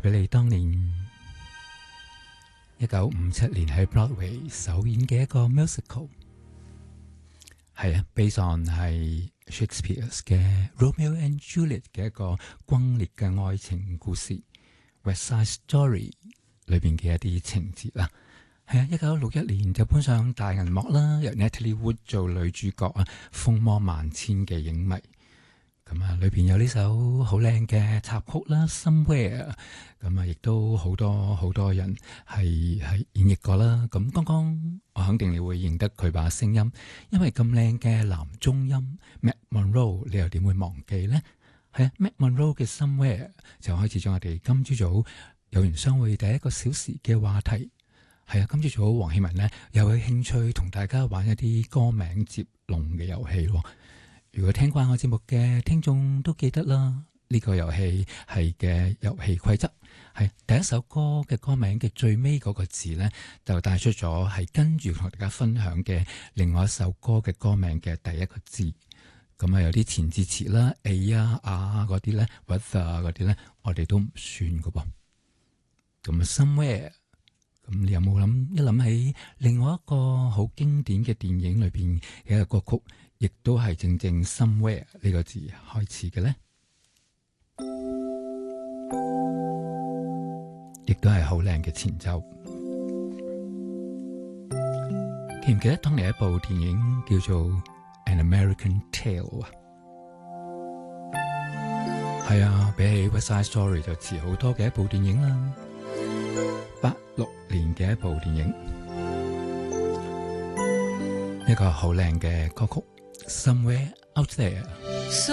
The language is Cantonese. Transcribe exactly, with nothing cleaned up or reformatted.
俾你當年一九五七年喺 Broadway 首演嘅一個 musical， 係啊 ，based on 係 Shakespeare 嘅 Romeo and Juliet 嘅一個轟烈嘅愛情故事 West Side Story 裏邊嘅一啲情節啦。係啊，一九六一年就搬上大銀幕啦，由 Natalie Wood 做女主角啊，風魔萬千嘅影迷。咁啊，裏邊有呢首好靚嘅插曲啦 ，Somewhere。咁啊，亦都好多好多人係係演繹過啦。咁剛剛我肯定你會認得佢把聲音，因為咁靚嘅男中音 Matt Monro， 你又點會忘記呢？係啊 ，Matt Monro 嘅 Somewhere 就開始咗我哋今朝早有緣相會第一個小時嘅話題。係啊，今朝早黃希文呢又有興趣同大家玩一啲歌名接龍嘅遊戲喎。如果聽慣我節目嘅聽眾都記得啦，呢、這個遊戲係嘅遊戲規則係第一首歌嘅歌名嘅最尾嗰個字呢，就帶出咗係跟住同大家分享嘅另外一首歌嘅歌名嘅第一個字。咁啊，有啲前置詞啦 ，a 啊、啊嗰啲呢 with 啊嗰啲呢，我哋都唔算噶噃。咁啊，somewhere， 咁你有冇諗一諗起另外一個好經典嘅電影裏邊嘅一個歌曲？亦都係正正 somewhere 呢個字開始嘅呢，亦都係好靚嘅前奏。記唔記得當年一部電影叫做 An American Tale 啊？係啊，比起 West Side Story 就遲好多嘅一部電影啦。八六年嘅一部電影，一個好靚嘅歌曲。Somewhere out there。